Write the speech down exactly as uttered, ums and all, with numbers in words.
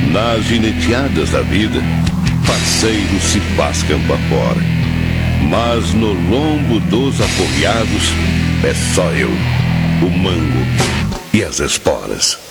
Nas gineteadas da vida, parceiros se pascam afora. Mas no lombo dos aporreados, é só eu, o mango e as esporas.